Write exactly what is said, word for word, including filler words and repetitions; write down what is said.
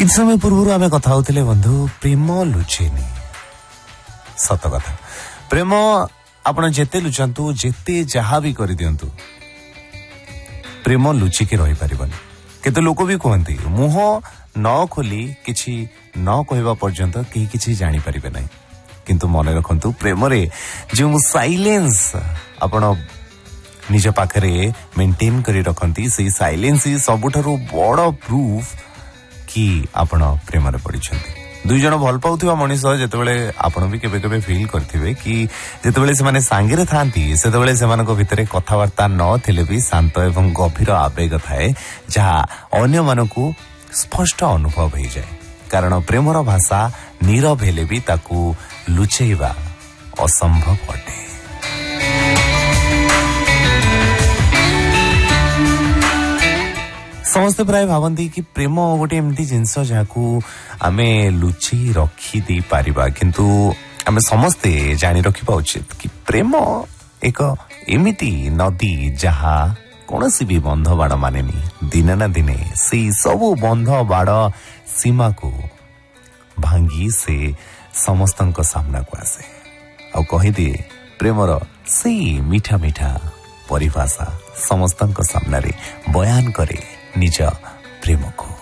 କିଛି ସମୟ ପୂର୍ବରୁ ଆମେ କଥା ହଉଥିଲେ ବନ୍ଧୁ, ପ୍ରେମ ଲୁଚେନି। ସତ କଥା, ପ୍ରେମ ଆପଣ ଯେତେ ଲୁଚାନ୍ତୁ, ଯେତେ ଯାହା ବି କରିଦିଅନ୍ତୁ, ପ୍ରେମ ଲୁଚିକି ରହିପାରିବନି। କେତେ ଲୋକ ବି କୁହନ୍ତି ମୁହଁ ନ ଖୋଲି କିଛି ନ କହିବା ପର୍ଯ୍ୟନ୍ତ କେହି କିଛି ଜାଣିପାରିବେ ନାହିଁ। କିନ୍ତୁ ମନେ ରଖନ୍ତୁ, ପ୍ରେମରେ ଯେଉଁ ସାଇଲେନ୍ସ ଆପଣ ନିଜ ପାଖରେ ମେଣ୍ଟେନ କରି ରଖନ୍ତି, ସେଇ ସାଇଲେନ୍ସ ହିଁ ସବୁଠାରୁ ବଡ ପ୍ରୁଫ କି ଆପଣ ପ୍ରେମରେ ପଡିଛନ୍ତି। ଦୁଇ ଜଣ ଭଲ ପାଉଥିବା ମଣିଷ ଯେତେବେଳେ, ଆପଣ ବି କେବେ କେବେ ଫିଲ୍ କରିଥିବେ କି ଯେତେବେଳେ ସେମାନେ ସାଙ୍ଗରେ ଥାଆନ୍ତି, ସେତେବେଳେ ସେମାନଙ୍କ ଭିତରେ କଥାବାର୍ତ୍ତା ନଥିଲେ ବି ଶାନ୍ତ ଏବଂ ଗଭୀର ଆବେଗ ଥାଏ, ଯାହା ଅନ୍ୟମାନଙ୍କୁ ସ୍ପଷ୍ଟ ଅନୁଭବ ହେଇଯାଏ। କାରଣ ପ୍ରେମର ଭାଷା ନୀରବ ହେଲେ ବି ତାକୁ ଲୁଚେଇବା ଅସମ୍ଭବ ଅଟେ। ସମସ୍ତେ ପ୍ରାୟ ଭାବନ୍ତି କି ପ୍ରେମ ଗୋଟେ ଏମିତି ଜିନିଷ ଯାହାକୁ ଆମେ ଲୁଚେଇ ରଖି ଦେଇପାରିବା, କିନ୍ତୁ ଆମେ ସମସ୍ତେ ଜାଣି ରଖିବା ଉଚିତ କି ପ୍ରେମ ଏକ ଏମିତି ନଦୀ ଯାହା କୌଣସି ବି ବନ୍ଧ ବାଡ଼ ମାନେନି। ଦିନେ ନା ଦିନେ ସେଇ ସବୁ ବନ୍ଧ ବାଡ଼ ସୀମାକୁ ଭାଙ୍ଗି ସେ ସମସ୍ତଙ୍କ ସାମ୍ନାକୁ ଆସେ ଆଉ କହିଦିଏ ପ୍ରେମର ସେଇ ମିଠା ମିଠା ପରିଭାଷା, ସମସ୍ତଙ୍କ ସାମ୍ନାରେ ବୟାନ କରେ ନିଜ ପ୍ରେମକୁ।